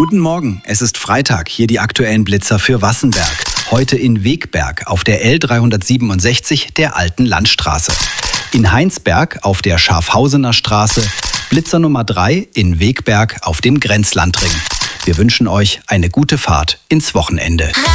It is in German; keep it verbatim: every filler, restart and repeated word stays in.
Guten Morgen, es ist Freitag, hier die aktuellen Blitzer für Wassenberg. Heute in Wegberg auf der L dreihundertsiebenundsechzig der Alten Landstraße. In Heinsberg auf der Schafhausener Straße. Blitzer Nummer drei in Wegberg auf dem Grenzlandring. Wir wünschen euch eine gute Fahrt ins Wochenende.